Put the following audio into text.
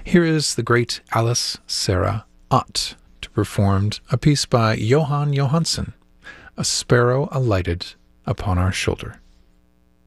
Here is the great Alice Sarah Ott to perform a piece by Johann Johansson, A Sparrow Alighted Upon Our Shoulder.